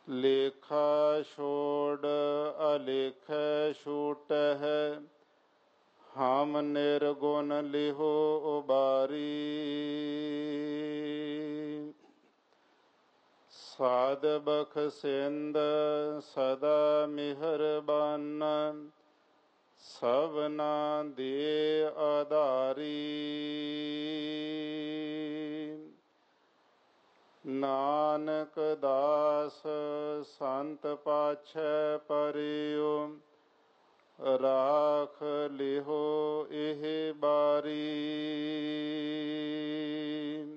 ਲੇਖਾ ਛੋੜ ਅਲੇਖੈ ਛੂਟਹਿ, ਹਮ ਨਿਰਗੁਣ ਲਿਹੋ ਉਬਾਰੀ। ਸਾਧ ਬਖਸ਼ਿੰਦ ਸਦਾ ਮਿਹਰਬਾਨ, ਸਭਨਾ ਦੇ ਆਧਾਰੀ। ਨਾਨਕ ਦਾਸ ਸੰਤ ਪਾਛੈ ਪਰਿਉ, ਰਾਖ ਲਿਹੋ ਇਹ ਬਾਰੀ।